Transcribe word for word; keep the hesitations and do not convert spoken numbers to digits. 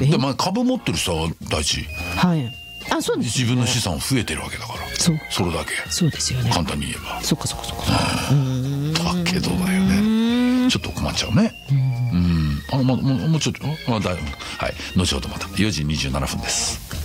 でまあ株持ってる人は大事。 はい。あ、そうです、ね、 自分の資産増えてるわけだから。そう。それだけ。 そうですよね。 簡単に言えば。 そっかそっかそっか。 だけどだよね。ちょっと困っちゃうね。うん。あ、ま、もう、もうちょっと、あ、だいぶ。はい。後ほどまたよじにじゅうななふんです。